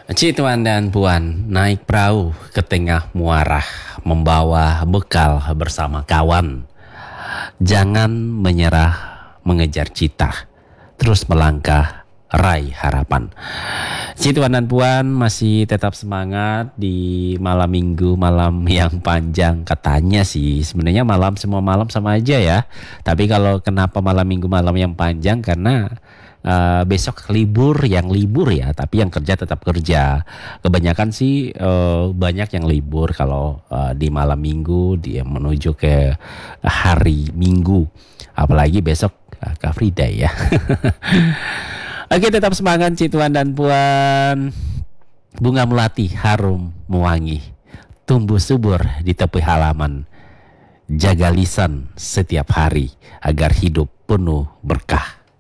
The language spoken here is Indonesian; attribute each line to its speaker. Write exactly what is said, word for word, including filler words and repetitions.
Speaker 1: Cik Tuan dan Puan naik perahu ke tengah muara membawa bekal bersama kawan. Jangan menyerah mengejar cita, terus melangkah raih harapan. Cik Tuan dan Puan masih tetap semangat di malam minggu, malam yang panjang. Katanya sih sebenarnya malam semua malam sama aja ya. Tapi kalau kenapa malam minggu malam yang panjang, karena Uh, besok libur, yang libur ya, tapi yang kerja tetap kerja. Kebanyakan sih uh, banyak yang libur kalau uh, di malam minggu dia menuju ke hari Minggu. Apalagi besok uh, Car Free Day ya. Oke, tetap semangat Cik Tuan dan Puan. Bunga melati harum mewangi, tumbuh subur di tepi halaman. Jaga lisan setiap hari agar hidup penuh berkah.